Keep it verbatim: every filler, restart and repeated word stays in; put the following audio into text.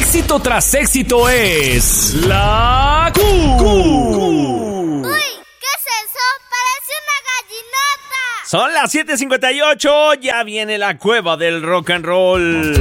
Éxito tras éxito es la Q. Q. Uy, ¿qué es eso? Parece una gallinota. Son las siete cincuenta y ocho, ya viene la cueva del rock and roll.